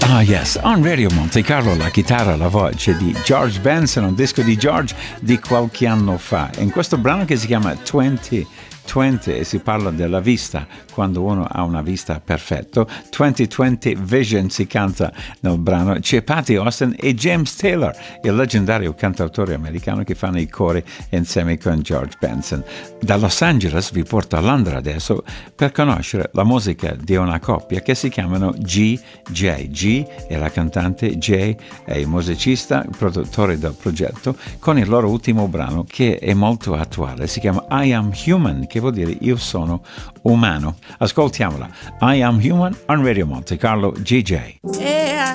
Ah yes, on Radio Monte Carlo la chitarra, la voce di George Benson, un disco di George di qualche anno fa. In questo brano che si chiama 2020 e si parla della vista, quando uno ha una vista perfetta. 2020 Vision si canta nel brano. C'è Patty Austin e James Taylor, il leggendario cantautore americano che fanno i cori insieme con George Benson. Da Los Angeles vi porto a Londra adesso per conoscere la musica di una coppia che si chiamano GJ. G è la cantante, J è il musicista, il produttore del progetto, con il loro ultimo brano che è molto attuale. Si chiama I Am Human, che vuol dire io sono umano. Ascoltiamola. I Am Human on Radio Monte Carlo, GJ. Yeah,